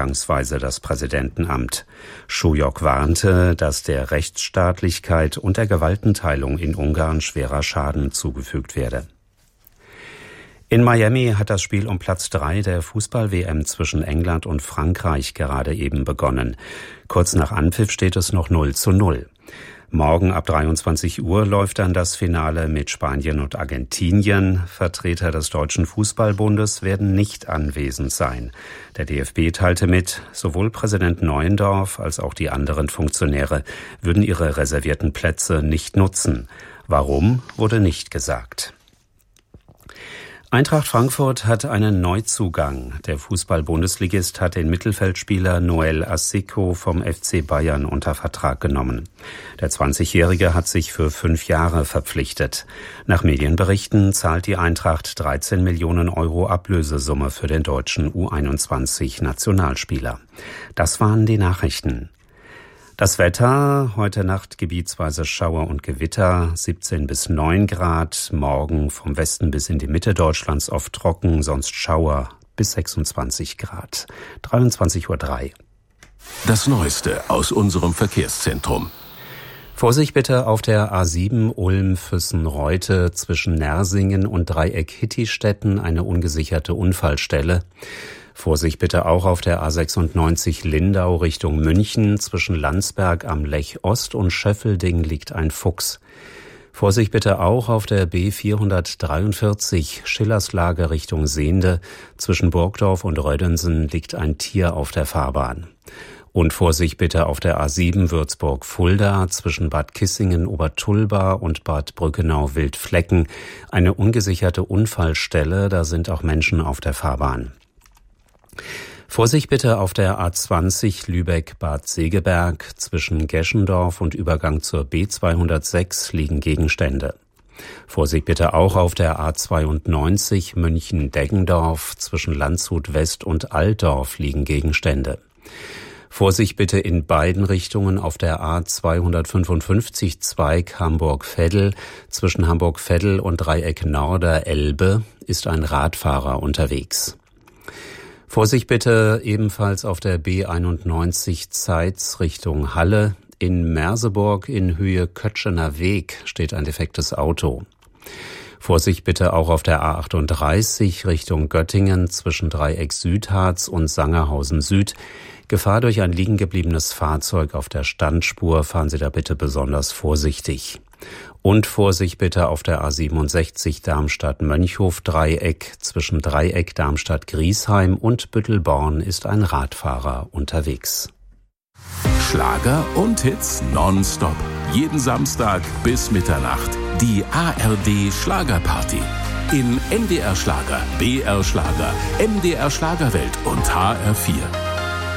übergangsweise das Präsidentenamt. Schujok warnte, dass der Rechtsstaatlichkeit und der Gewaltenteilung in Ungarn schwerer Schaden zugefügt werde. In Miami hat das Spiel um Platz 3 der Fußball-WM zwischen England und Frankreich gerade eben begonnen. Kurz nach Anpfiff steht es noch 0:0. Morgen ab 23 Uhr läuft dann das Finale mit Spanien und Argentinien. Vertreter des Deutschen Fußballbundes werden nicht anwesend sein. Der DFB teilte mit, sowohl Präsident Neuendorf als auch die anderen Funktionäre würden ihre reservierten Plätze nicht nutzen. Warum, wurde nicht gesagt. Eintracht Frankfurt hat einen Neuzugang. Der Fußball-Bundesligist hat den Mittelfeldspieler Noel Asiko vom FC Bayern unter Vertrag genommen. Der 20-Jährige hat sich für 5 Jahre verpflichtet. Nach Medienberichten zahlt die Eintracht 13 Millionen Euro Ablösesumme für den deutschen U21-Nationalspieler. Das waren die Nachrichten. Das Wetter, heute Nacht gebietsweise Schauer und Gewitter, 17 bis 9 Grad, morgen vom Westen bis in die Mitte Deutschlands oft trocken, sonst Schauer bis 26 Grad. 23:03 Uhr. Das Neueste aus unserem Verkehrszentrum. Vorsicht bitte auf der A7 Ulm-Füssen-Reute zwischen Nersingen und Dreieck-Hittistetten, eine ungesicherte Unfallstelle. Vorsicht bitte auch auf der A96 Lindau Richtung München. Zwischen Landsberg am Lech Ost und Schöffelding liegt ein Fuchs. Vorsicht bitte auch auf der B443 Schillerslage Richtung Sehnde. Zwischen Burgdorf und Rödensen liegt ein Tier auf der Fahrbahn. Und Vorsicht bitte auf der A7 Würzburg-Fulda zwischen Bad Kissingen-Obertulba und Bad Brückenau-Wildflecken. Eine ungesicherte Unfallstelle, da sind auch Menschen auf der Fahrbahn. Vorsicht bitte auf der A20 Lübeck-Bad Segeberg. Zwischen Geschendorf und Übergang zur B206 liegen Gegenstände. Vorsicht bitte auch auf der A92 München-Deggendorf. Zwischen Landshut West und Altdorf liegen Gegenstände. Vorsicht bitte in beiden Richtungen auf der A255 Zweig Hamburg-Veddel. Zwischen Hamburg-Veddel und Dreieck Norder-Elbe ist ein Radfahrer unterwegs. Vorsicht bitte ebenfalls auf der B91 Zeitz Richtung Halle. In Merseburg in Höhe Kötschener Weg steht ein defektes Auto. Vorsicht bitte auch auf der A38 Richtung Göttingen zwischen Dreieck Südharz und Sangerhausen Süd. Gefahr durch ein liegen gebliebenes Fahrzeug auf der Standspur. Fahren Sie da bitte besonders vorsichtig. Und Vorsicht bitte auf der A67 Darmstadt-Mönchhof-Dreieck. Zwischen Dreieck Darmstadt-Griesheim und Büttelborn ist ein Radfahrer unterwegs. Schlager und Hits nonstop. Jeden Samstag bis Mitternacht. Die ARD Schlagerparty. In NDR Schlager, BR Schlager, MDR Schlagerwelt und HR4.